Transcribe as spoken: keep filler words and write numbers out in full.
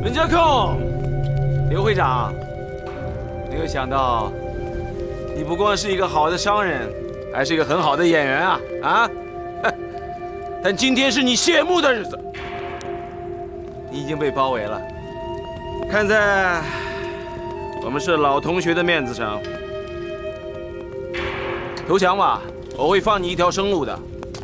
人家控，刘会长，没有想到，你不光是一个好的商人，还是一个很好的演员啊啊！但今天是你谢幕的日子，你已经被包围了。看在我们是老同学的面子上，投降吧，我会放你一条生路的。